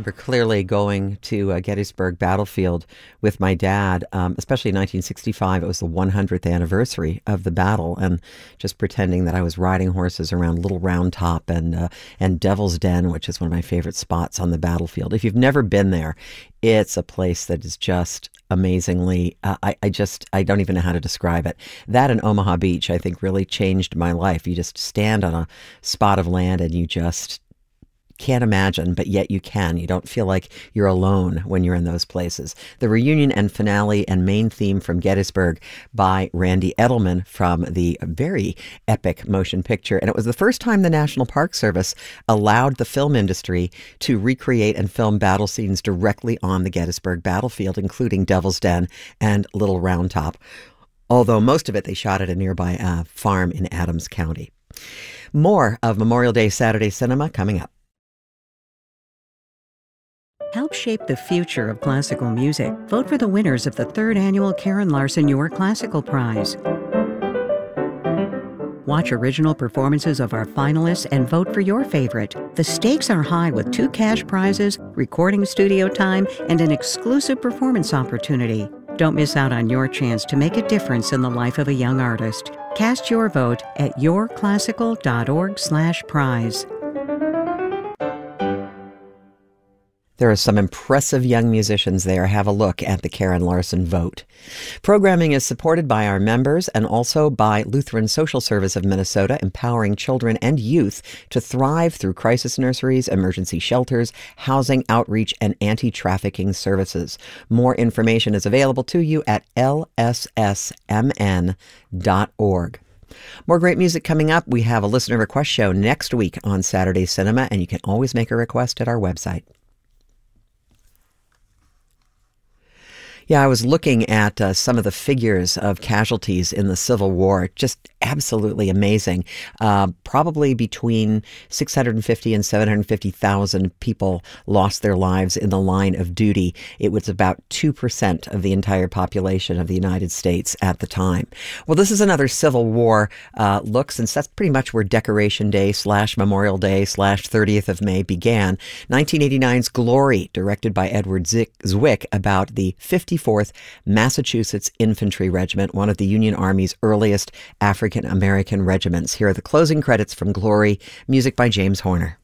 remember clearly going to Gettysburg Battlefield with my dad, especially in 1965. It was the 100th anniversary of the battle, and just pretending that I was riding horses around Little Round Top and Devil's Den, which is one of my favorite spots on the battlefield. If you've never been there, it's a place that is just amazingly, I don't even know how to describe it. That and Omaha Beach, I think, really changed my life. You just stand on a spot of land and you just can't imagine, but yet you can. You don't feel like you're alone when you're in those places. The reunion and finale and main theme from Gettysburg by Randy Edelman from the very epic motion picture. And it was the first time the National Park Service allowed the film industry to recreate and film battle scenes directly on the Gettysburg battlefield, including Devil's Den and Little Round Top. Although most of it they shot at a nearby farm in Adams County. More of Memorial Day Saturday Cinema coming up. Help shape the future of classical music. Vote for the winners of the 3rd annual Karen Larson Your Classical Prize. Watch original performances of our finalists and vote for your favorite. The stakes are high with 2 cash prizes, recording studio time, and an exclusive performance opportunity. Don't miss out on your chance to make a difference in the life of a young artist. Cast your vote at yourclassical.org/prize. There are some impressive young musicians there. Have a look at the Karen Larson Vote. Programming is supported by our members and also by Lutheran Social Service of Minnesota, empowering children and youth to thrive through crisis nurseries, emergency shelters, housing outreach, and anti-trafficking services. More information is available to you at lssmn.org. More great music coming up. We have a listener request show next week on Saturday Cinema, and you can always make a request at our website. Yeah, I was looking at some of the figures of casualties in the Civil War. Just absolutely amazing. Probably between 650 and 750,000 people lost their lives in the line of duty. It was about 2% of the entire population of the United States at the time. Well, this is another Civil War look, since that's pretty much where Decoration Day / Memorial Day / 30th of May began. 1989's Glory, directed by Edward Zwick, about the 54th Massachusetts Infantry Regiment, one of the Union Army's earliest African-American regiments. Here are the closing credits from Glory, music by James Horner.